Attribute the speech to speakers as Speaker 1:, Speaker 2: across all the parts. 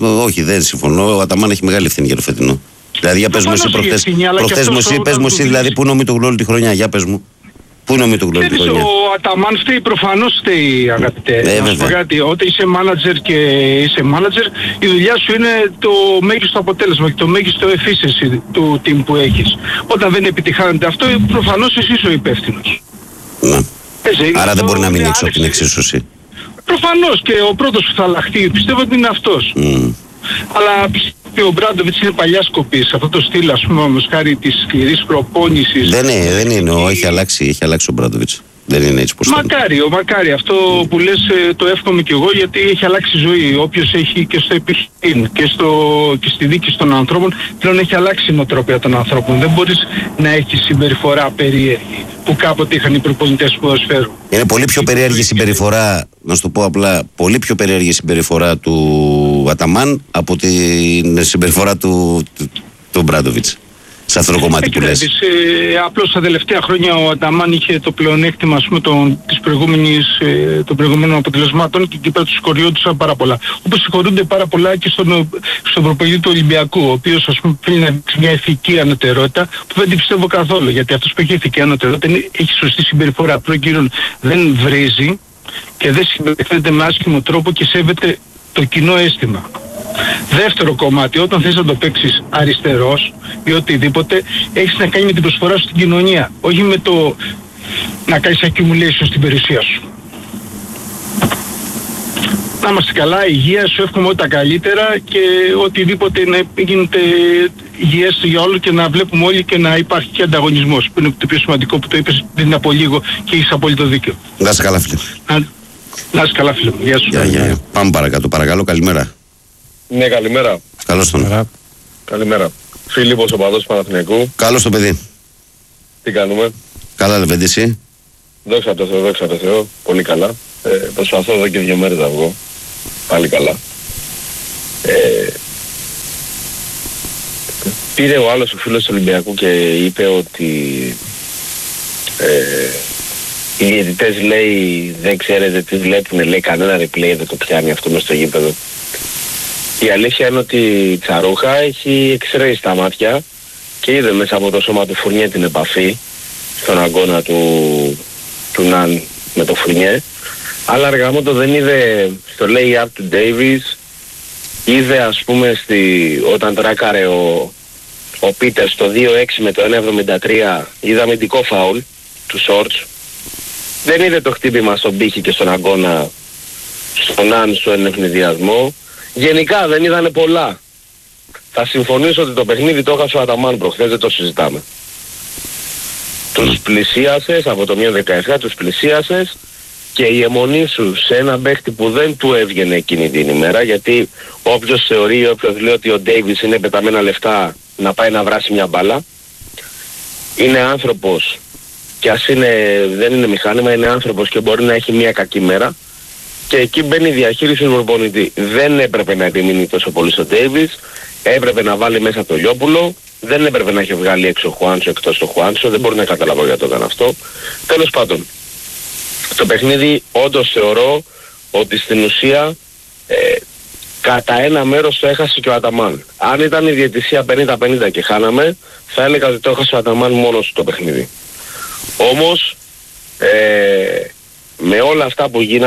Speaker 1: όχι, δεν συμφωνώ. Ο Αταμάν έχει μεγάλη ευθύνη για το φετινό. Δηλαδή, για πες μου εσύ προχθές μου εσύ, δηλαδή, πού είναι ο Μητογλου όλη τη χρονιά, για πες μου. Πού είναι ο Μητογλου όλη τη χρονιά.
Speaker 2: Ο Αταμάν φταίει, προφανώς φταίει, αγαπητέ. Να σου πω κάτι, όταν είσαι manager και είσαι manager, η δουλειά σου είναι το μέγιστο αποτέλεσμα και το μέγιστο efficiency του team που έχεις. Όταν δεν επιτυχάνεται αυτό, προφανώς εσύ είσαι ο υπεύθυνος.
Speaker 1: Ναι. Άρα δεν μπορεί να μείνει έξω από την εξίσωση.
Speaker 2: Προφανώς και ο πρώτος που θα αλλάχτεί, πιστεύω ότι είναι αυτός. Αλλά πιστεύω ότι ο Μπράντοβιτς είναι παλιά σκοπή. Αυτό το στυλ, ας πούμε, όμως χάρη της σκληρής προπόνησης.
Speaker 1: Δεν είναι, έχει αλλάξει ο Μπράντοβιτς. Δεν είναι έτσι πως
Speaker 2: μακάρι. Αυτό που λες το εύχομαι κι εγώ, γιατί έχει αλλάξει η ζωή. Όποιος έχει και στο επιχείρημα και στη δίκη των ανθρώπων, πλέον έχει αλλάξει η νοοτροπία των ανθρώπων. Δεν μπορείς να έχεις συμπεριφορά περίεργη που κάποτε είχαν οι προπονητές ποδοσφαίρου.
Speaker 1: Είναι πολύ πιο περίεργη συμπεριφορά, να σου το πω απλά, πολύ πιο περίεργη συμπεριφορά του Αταμάν από την συμπεριφορά του Μπράντοβιτς. Σε αυτό το κομμάτι που λες.
Speaker 2: Απλώς τα τελευταία χρόνια ο Αταμάν είχε το πλεονέκτημα, ας πούμε, των προηγούμενων αποτελεσμάτων και εκεί πέρα τους συγχωριόντουσαν πάρα πολλά. Όπως συγχωρούνται πάρα πολλά και στον προπονητή του Ολυμπιακού, ο οποίος, ας πούμε, θέλει να δείξει μια ηθική ανωτερότητα που δεν την πιστεύω καθόλου, γιατί αυτός που έχει ηθική ανωτερότητα έχει σωστή συμπεριφορά. Πρώτον, δεν βρίζει και δεν συμπεριφέρεται με άσχημο τρόπο και σέβεται το κοινό αίσθημα. Δεύτερο κομμάτι, όταν θες να το παίξεις αριστερός ή οτιδήποτε, έχεις να κάνει με την προσφορά σου στην κοινωνία, όχι με το να κάνεις accumulation στην περιουσία σου. Να είμαστε καλά, υγεία, σου εύχομαι ό,τι τα καλύτερα και οτιδήποτε να γίνεται υγιές για όλους και να βλέπουμε όλοι και να υπάρχει και ανταγωνισμός, που είναι το πιο σημαντικό που το είπες πριν από λίγο και έχεις απόλυτο δίκιο.
Speaker 1: Να είσαι καλά, φίλε.
Speaker 2: Να είσαι καλά, φίλε. Γεια σου.
Speaker 1: Πάμε παρακάτω, παρακαλώ, καλημέρα.
Speaker 3: Ναι, καλημέρα.
Speaker 1: Καλώς τον.
Speaker 3: Καλημέρα. Φίλιππος, οπαδός Παναθηναϊκού.
Speaker 1: Καλώς το παιδί.
Speaker 3: Τι κάνουμε?
Speaker 1: Καλά, Λεβέντη, εσύ.
Speaker 3: Δόξα τω Θεώ, πολύ καλά. Προσπαθώ εδώ και 2 μέρες να βγω. Πάλι καλά. Πήρε ο άλλος ο φίλος του Ολυμπιακού και είπε ότι οι διαιτητές, λέει, δεν ξέρετε τι βλέπουνε, λέει, κανένα replay δεν το πιάνει αυτό μες στο γήπεδο. Η αλήθεια είναι ότι η Τσαρούχα έχει εξραίει στα μάτια και είδε μέσα από το σώμα του Φουρνιέ την επαφή στον αγώνα του Ναν με το Φουρνιέ, αλλά αργά δεν είδε στο lay-up του Davis, είδε, ας πούμε, όταν τράκαρε ο Πίτερ στο 2-6 με το 1-73, είδε αμυντικό φάουλ του Σόρτς. Δεν είδε το χτύπημα στον πύχη και στον αγώνα στον Ναν στον ευνηδιασμό. Γενικά δεν είδανε πολλά. Θα συμφωνήσω ότι το παιχνίδι το έχασε ο Αταμάν προχθές, δεν το συζητάμε. Τους πλησίασες από το 1-17, τους πλησίασες και η αιμονή σου σε έναν παίχτη που δεν του έβγαινε εκείνη την ημέρα, γιατί όποιος θεωρεί, όποιος λέει ότι ο Ντέιβις είναι πεταμένα λεφτά να πάει να βράσει μια μπάλα, είναι άνθρωπος και ας δεν είναι μηχάνημα, είναι άνθρωπος και μπορεί να έχει μια κακή μέρα. Και εκεί μπαίνει η διαχείριση του προπονητή. Δεν έπρεπε να επιμείνει τόσο πολύ στο Ντέιβις, έπρεπε να βάλει μέσα το Λιόπουλο, δεν έπρεπε να έχει βγάλει έξω ο Χουάντσο εκτός το Χουάντσο, δεν μπορεί να καταλάβω γιατί το έκανε αυτό. Τέλος πάντων, το παιχνίδι όντως θεωρώ ότι στην ουσία κατά ένα μέρος το έχασε και ο Αταμάν. Αν ήταν η διαιτησία 50-50 και χάναμε, θα έλεγα ότι το έχασε ο Αταμάν μόνος του το παιχνίδι. Όμως, με όλα αυτά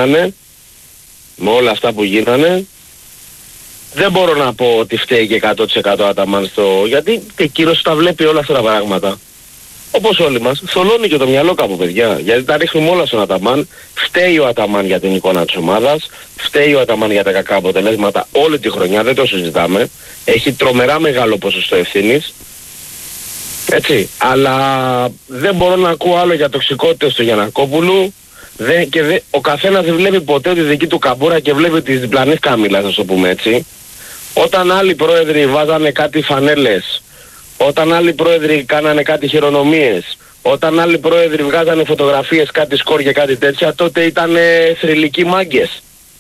Speaker 3: που γίνανε, δεν μπορώ να πω ότι φταίει και 100% Αταμάν γιατί και εκείνος τα βλέπει όλα αυτά τα πράγματα. Όπως όλοι μας, θολώνει και το μυαλό κάπου, παιδιά. Γιατί τα ρίχνουμε όλα στον Αταμάν. Φταίει ο Αταμάν για την εικόνα της ομάδας. Φταίει ο Αταμάν για τα κακά αποτελέσματα όλη τη χρονιά. Δεν το συζητάμε. Έχει τρομερά μεγάλο ποσοστό ευθύνης. Έτσι. Αλλά δεν μπορώ να ακούω άλλο για τοξικότητες του Γιαννακόπουλου. Ο καθένας δεν βλέπει ποτέ τη δική του καμπούρα και βλέπει τις διπλανές κάμιλας, να το πούμε έτσι. Όταν άλλοι πρόεδροι βάζανε κάτι φανέλες, όταν άλλοι πρόεδροι κάνανε κάτι χειρονομίες, όταν άλλοι πρόεδροι βγάζανε φωτογραφίες, κάτι σκορ και κάτι τέτοια, τότε ήταν θρυλικοί μάγκες.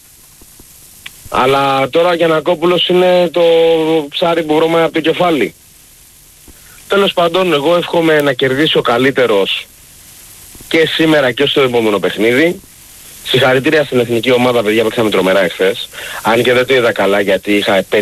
Speaker 3: Αλλά τώρα ο Γιαννακόπουλος είναι το ψάρι που βρωμάει από το κεφάλι. Τέλος πάντων, εγώ εύχομαι να κερδίσει ο καλύτερος και σήμερα και στο επόμενο παιχνίδι. Συγχαρητήρια στην εθνική ομάδα, παιδιά, παίξαμε τρομερά εχθές. Αν και δεν το είδα καλά γιατί είχα